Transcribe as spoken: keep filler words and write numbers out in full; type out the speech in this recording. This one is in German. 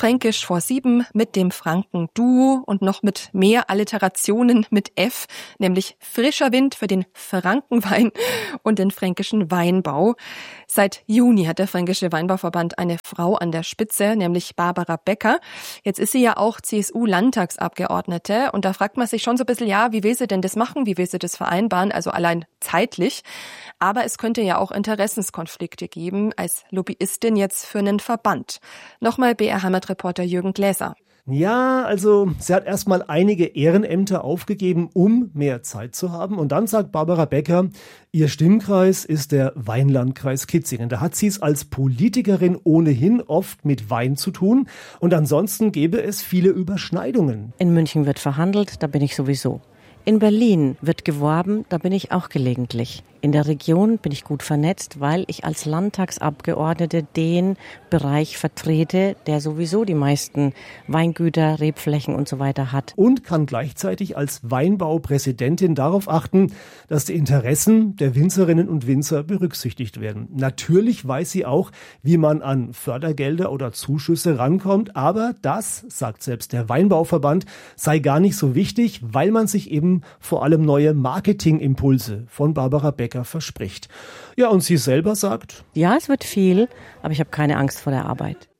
Fränkisch vor sieben mit dem Franken-Duo und noch mit mehr Alliterationen mit F, nämlich frischer Wind für den Frankenwein und den fränkischen Weinbau. Seit Juni hat der Fränkische Weinbauverband eine Frau an der Spitze, nämlich Barbara Becker. Jetzt ist sie ja auch C S U-Landtagsabgeordnete und da fragt man sich schon so ein bisschen, ja, wie will sie denn das machen, wie will sie das vereinbaren, also allein zeitlich. Aber es könnte ja auch Interessenskonflikte geben als Lobbyistin jetzt für einen Verband. Nochmal B R-Heimatreporter Jürgen Gläser. Ja, also sie hat erstmal einige Ehrenämter aufgegeben, um mehr Zeit zu haben. Und dann sagt Barbara Becker, ihr Stimmkreis ist der Weinlandkreis Kitzingen. Da hat sie es als Politikerin ohnehin oft mit Wein zu tun. Und ansonsten gäbe es viele Überschneidungen. In München wird verhandelt, da bin ich sowieso. In Berlin wird geworben, da bin ich auch gelegentlich. In der Region bin ich gut vernetzt, weil ich als Landtagsabgeordnete den Bereich vertrete, der sowieso die meisten Weingüter, Rebflächen und so weiter hat. Und kann gleichzeitig als Weinbaupräsidentin darauf achten, dass die Interessen der Winzerinnen und Winzer berücksichtigt werden. Natürlich weiß sie auch, wie man an Fördergelder oder Zuschüsse rankommt, aber das, sagt selbst der Weinbauverband, sei gar nicht so wichtig, weil man sich eben vor allem neue Marketingimpulse von Barbara Becker verspricht. Ja, und sie selber sagt: Ja, es wird viel, aber ich habe keine Angst vor der Arbeit.